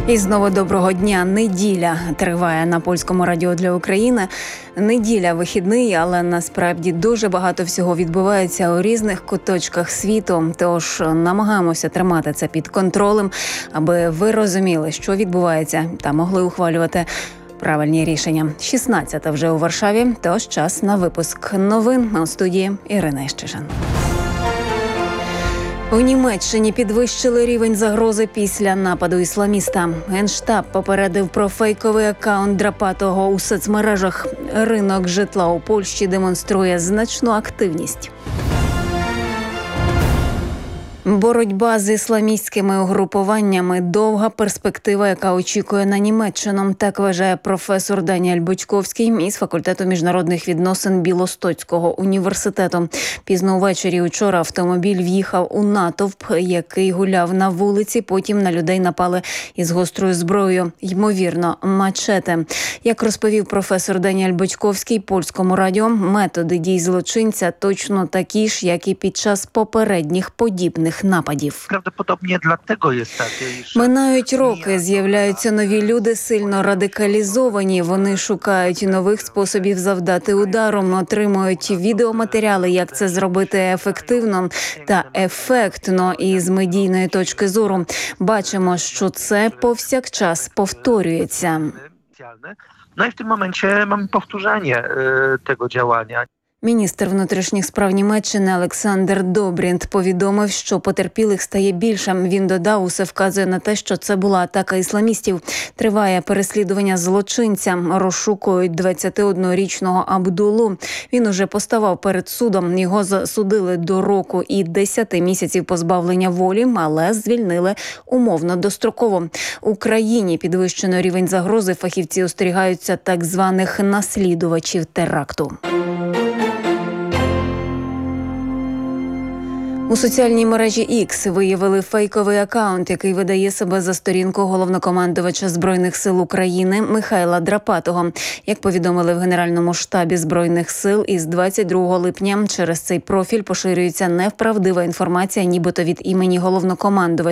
І знову доброго дня. Неділя триває на Польському радіо для України. Неділя – вихідний, але насправді дуже багато всього відбувається у різних куточках світу. Тож намагаємося тримати це під контролем, аби ви розуміли, що відбувається, та могли ухвалювати правильні рішення. 16-та вже у Варшаві, тож час на випуск новин. У студії Ірина Іщишин. У Німеччині підвищили рівень загрози після нападу ісламіста. Генштаб попередив про фейковий акаунт Драпатого у соцмережах. Ринок житла у Польщі демонструє значну активність. Боротьба з ісламістськими угрупуваннями – довга перспектива, яка очікує на Німеччину. Так вважає професор Даніель Бочковський із факультету міжнародних відносин Білостоцького університету. Пізно ввечері учора автомобіль в'їхав у натовп, який гуляв на вулиці. Потім на людей напали із гострою зброєю, ймовірно, мачете. Як розповів професор Даніель Бочковський Польському радіо, методи дій злочинця точно такі ж, як і під час попередніх подібних нападів. Минають роки, з'являються нові люди, сильно радикалізовані. Вони шукають нових способів завдати удару, отримують відеоматеріали, як це зробити ефективно та ефектно. І з медійної точки зору бачимо, що це повсякчас повторюється. No i w tym momencie mamy powtórzenie tego działania. Міністр внутрішніх справ Німеччини Олександр Добрінт повідомив, що потерпілих стає більше. Він додав, усе вказує на те, що це була атака ісламістів. Триває переслідування злочинця. Розшукують 21-річного Абдулу. Він уже поставав перед судом. Його засудили до року і 10 місяців позбавлення волі, але звільнили умовно достроково. У країні підвищено рівень загрози. Фахівці остерігаються так званих наслідувачів теракту. У соціальній мережі X виявили фейковий акаунт, який видає себе за сторінку головнокомандувача Збройних сил України Михайла Драпатого. Як повідомили в Генеральному штабі Збройних сил, із 22 липня через цей профіль поширюється неправдива інформація, нібито від імені головнокомандувача